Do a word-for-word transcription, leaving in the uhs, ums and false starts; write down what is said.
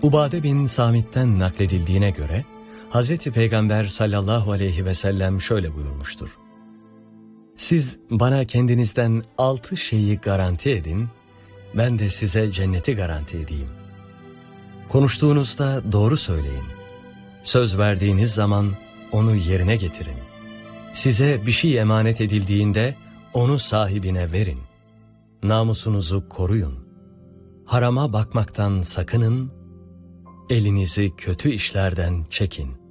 Ubade bin Samit'ten nakledildiğine göre Hazreti Peygamber sallallahu aleyhi ve sellem şöyle buyurmuştur: Siz bana kendinizden altı şeyi garanti edin, ben de size cenneti garanti edeyim. Konuştuğunuzda doğru söyleyin. Söz verdiğiniz zaman onu yerine getirin. Size bir şey emanet edildiğinde onu sahibine verin. Namusunuzu koruyun. Harama bakmaktan sakının, elinizi kötü işlerden çekin.